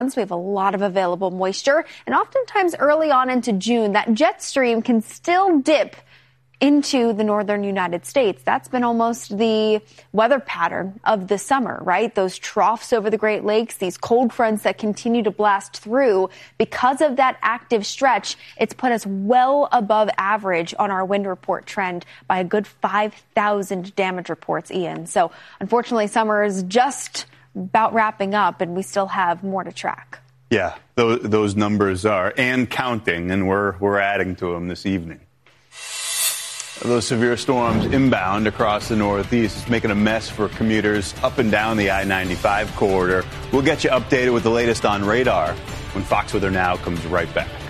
We have a lot of available moisture, and oftentimes early on into June, that jet stream can still dip into the northern United States. That's been almost the weather pattern of the summer, right? Those troughs over the Great Lakes, these cold fronts that continue to blast through. Because of that active stretch, it's put us well above average on our wind report trend by a good 5,000 damage reports, Ian. So unfortunately, summer is just about wrapping up, and we still have more to track. Yeah, those numbers are, and counting, and we're adding to them this evening. Those severe storms inbound across the Northeast is making a mess for commuters up and down the I-95 corridor. We'll get you updated with the latest on radar when Fox Weather Now comes right back.